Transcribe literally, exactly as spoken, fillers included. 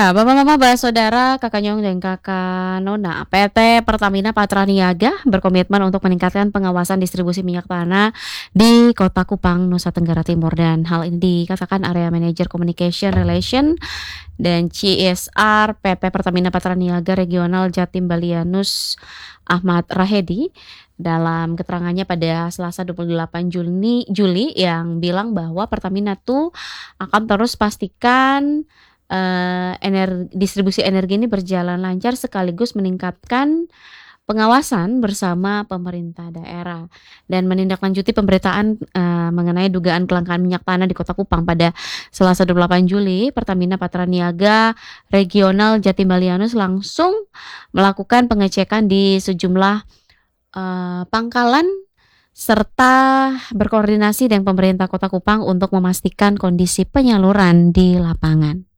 Ya, Bapak Mama, Bapak Saudara, Kakak Nyong dan Kakak Nona, P T Pertamina Patraniaga berkomitmen untuk meningkatkan pengawasan distribusi minyak tanah di Kota Kupang, Nusa Tenggara Timur, dan hal ini dikatakan Area Manager Communication Relation dan C S R P T Pertamina Patraniaga Regional Jatim Balianus Ahmad Rahedi dalam keterangannya pada Selasa dua puluh delapan Juni Juli yang bilang bahwa Pertamina tuh akan terus pastikan eh, ener- distribusi energi ini berjalan lancar sekaligus meningkatkan pengawasan bersama pemerintah daerah dan menindaklanjuti pemberitaan eh, mengenai dugaan kelangkaan minyak tanah di Kota Kupang pada Selasa dua puluh delapan Juli. Pertamina Patraniaga Regional Jatim Balianus langsung melakukan pengecekan di sejumlah eh, pangkalan serta berkoordinasi dengan pemerintah Kota Kupang untuk memastikan kondisi penyaluran di lapangan.